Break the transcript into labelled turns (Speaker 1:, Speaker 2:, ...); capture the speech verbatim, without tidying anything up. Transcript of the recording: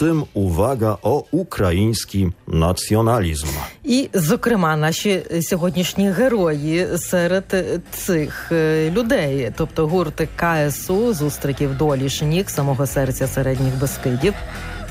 Speaker 1: tym uwaga o український націоналізм.
Speaker 2: І, зокрема, наші сьогоднішні герої серед цих людей, тобто гурт ка ес у з Устриків до Лішнік, самого серця Середніх Бескидів.